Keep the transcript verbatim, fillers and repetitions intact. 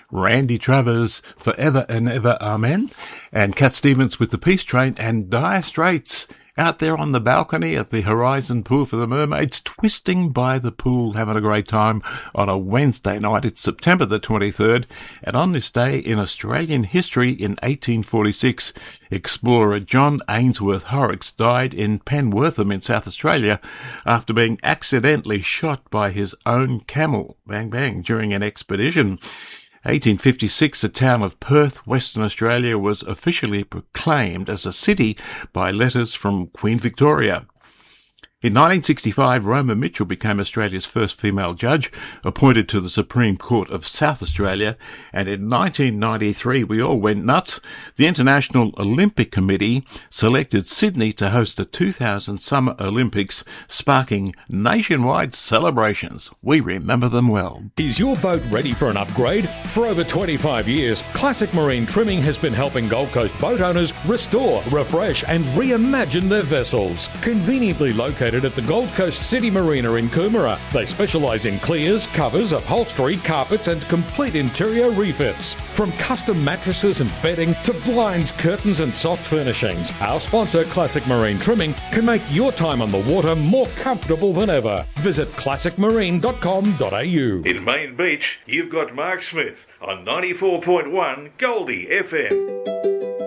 Randy Travers, Forever and Ever, Amen, and Cat Stevens with The Peace Train, and Dire Straits out there on the balcony at the Horizon Pool for the Mermaids, twisting by the pool, having a great time on a Wednesday night. It's September the twenty-third, and on this day in Australian history in eighteen forty-six, explorer John Ainsworth Horrocks died in Penwortham in South Australia after being accidentally shot by his own camel, bang bang, during an expedition. eighteen fifty-six, the town of Perth, Western Australia, was officially proclaimed as a city by letters from Queen Victoria. In nineteen sixty-five, Roma Mitchell became Australia's first female judge, appointed to the Supreme Court of South Australia, and in nineteen ninety-three, we all went nuts. The International Olympic Committee selected Sydney to host the two thousand Summer Olympics, sparking nationwide celebrations. We remember them well. Is your boat ready for an upgrade? For over twenty-five years, Classic Marine Trimming has been helping Gold Coast boat owners restore, refresh and reimagine their vessels. Conveniently located at the Gold Coast City Marina in Coomera. They specialise in clears, covers, upholstery, carpets and complete interior refits. From custom mattresses and bedding to blinds, curtains and soft furnishings, our sponsor Classic Marine Trimming can make your time on the water more comfortable than ever. Visit classic marine dot com dot a u. In Main Beach, you've got Mark Smith on ninety-four point one Goldie F M.